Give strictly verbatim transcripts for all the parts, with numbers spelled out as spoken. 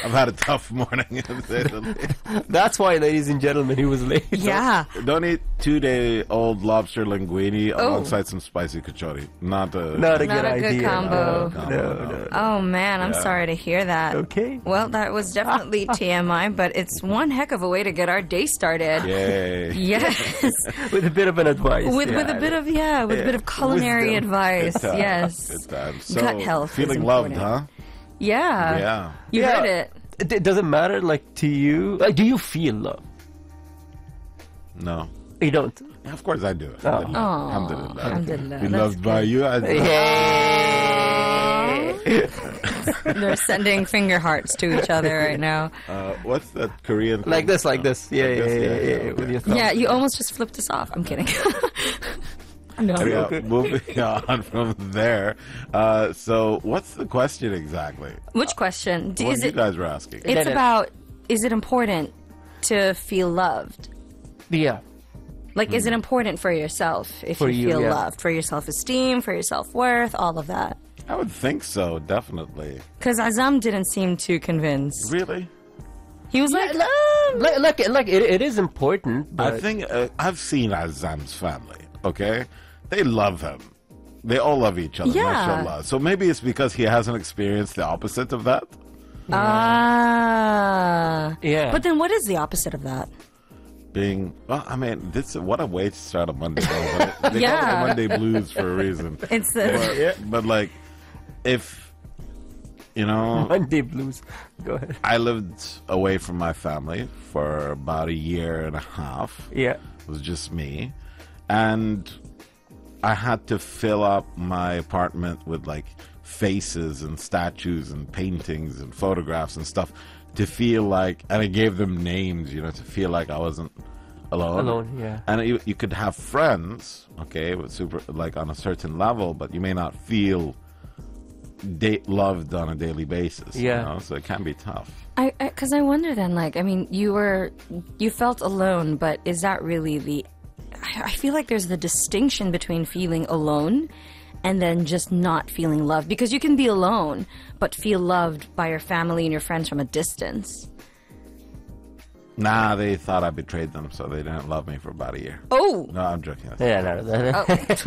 I've had a tough morning. That's why, ladies and gentlemen, he was late. Yeah. Don't eat two-day-old lobster linguine Oh. alongside some spicy kachori. Not a Not a Not good a good idea. combo. No, no, no. Oh man, I'm Yeah. sorry to hear that. Okay. Well, that was definitely T M I, but it's one heck of a way to get our day started. Yay. Yes. With a bit of an advice. with yeah. with a bit of yeah, with a bit of culinary Wisdom. advice. Good times, Yes. Good times. So, Gut health is feeling loved, important. huh? Yeah. Yeah. You Yeah. heard it. It, it doesn't matter, like, to you. Like, do you feel love? No. You don't. Of course I do. Oh. Alhamdulillah. Alhamdulillah. Be That's loved by good. you. I They're sending finger hearts to each other right now. Uh, what's that Korean thing? Like this, like this. Yeah, Like yeah, this? yeah, Yeah, yeah, yeah, yeah, with okay. your thumb. Yeah, you almost just flipped us off. I'm kidding. no. Yeah, moving on from there. Uh, so, what's the question exactly? Which question? Do- What Is you it? guys were asking? It's No, no. about. Is it important to feel loved? Yeah. Like, is it important for yourself if For you you, feel yeah. loved? For your self-esteem, for your self-worth, all of that? I would think so, definitely. Because Azam didn't seem too convinced. Really? He was like, like, um, like, like, like it, it is important, but I think uh, I've seen Azam's family, okay? They love him. They all love each other, Yeah. mashallah. So maybe it's because he hasn't experienced the opposite of that. ah. Yeah. But then what is the opposite of that? Being, well, I mean, this what a way to start a Monday. Though, but they call it Yeah. the Monday blues for a reason. It's the. But, but like, if, you know, Monday blues. Go ahead. I lived away from my family for about a year and a half. Yeah. It was just me. And I had to fill up my apartment with like faces and statues and paintings and photographs and stuff to feel like, and I gave them names, you know, to feel like I wasn't alone. Alone, yeah. And you, you could have friends, okay, with super, like on a certain level, but you may not feel da- loved on a daily basis. Yeah. You know? So it can be tough. I because I, wonder then, like, I mean, you were you felt alone, but is that really the? I, I feel like there's the distinction between feeling alone and then just not feeling loved, because you can be alone but feel loved by your family and your friends from a distance. Nah, they thought I betrayed them, so they didn't love me for about a year. Oh, No, I'm joking. Yeah, no, no.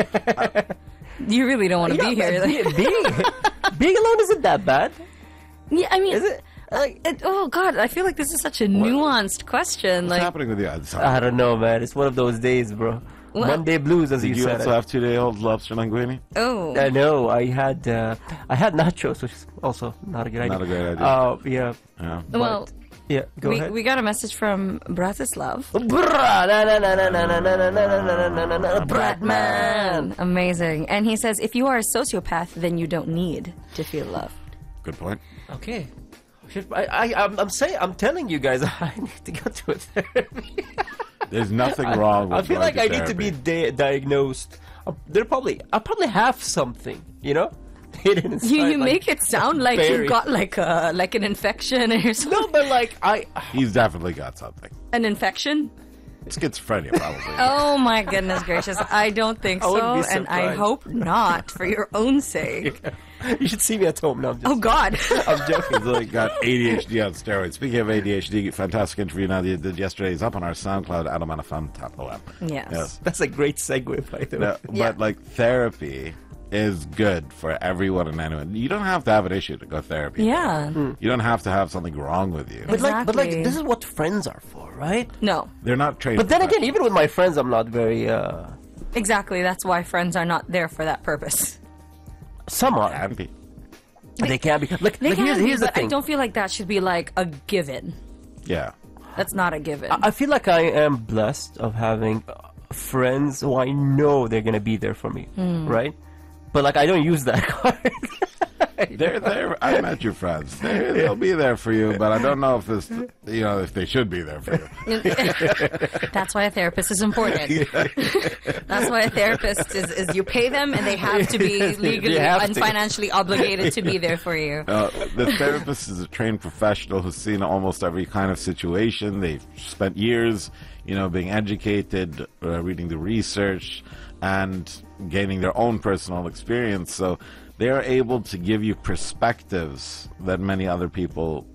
you really don't want to be here. but be- being, being alone isn't that bad. Yeah, I mean, Is it? like, it, oh God, I feel like this is such a nuanced question. What's Like, happening with you? I'm sorry. I don't know, man. It's one of those days, bro. Well- Monday blues, as Did you, you said. also have two-day-old lobster linguine? oh, I know. I had uh, I had nachos, which is also not a good idea. Not a great idea. Uh, yeah. Yeah. well, Yeah. Go we, ahead. we got a message from Bratislav. Brah, na, na, na, na, na, na, na, na, na, na, na, na, na, Bratman. Amazing. And he says, if you are a sociopath, then you don't need to feel loved. Good point. Okay. Should- I, I, I'm, I'm saying, I'm telling you guys, I need to go to a therapy. There's nothing wrong with I feel going like to I need to be therapy. di- diagnosed. Uh, There probably, I probably have something, you know, hidden inside. You, you like, make it sound like berry. you got like a like an infection or something. No, but like I, He's definitely got something. An infection? Schizophrenia, probably. Oh my goodness gracious! I don't think I wouldn't so, be and I surprised. hope not, for your own sake. you should see me at home now. I'm just, Oh God! I'm joking. He's like got A D H D on steroids. Speaking of A D H D, fantastic interview Nadia did yesterday. It's up on our SoundCloud, Adam F M, Top O M. Yes. Yes. That's a great segue, by the way. No, Yeah. But like therapy is good for everyone and anyone. You don't have to have an issue to go to therapy. Yeah. You don't have to have something wrong with you. But like, but like, Exactly. this is what friends are for, right? No. They're not trained. But then professionals. again, even with my friends, I'm not very. uh Exactly. That's why friends are not there for that purpose. Some are. Can be. They can be. Like, They like can here's, be, here's the but I thing. don't feel like that should be like a given. Yeah. That's not a given. I feel like I am blessed of having uh, friends who I know they're gonna be there for me, Hmm. right? But like, I don't use that card. They're there. I met your friends. They're, they'll be there for you, but I don't know if this, you know, if they should be there for you. That's why a therapist is important. That's why a therapist is, is you pay them and they have to be legally have and to. financially obligated to be there for you. Uh, the therapist is a trained professional who's seen almost every kind of situation. They've spent years, you know, being educated, uh, reading the research, and gaining their own personal experience. So they are able to give you perspectives that many other people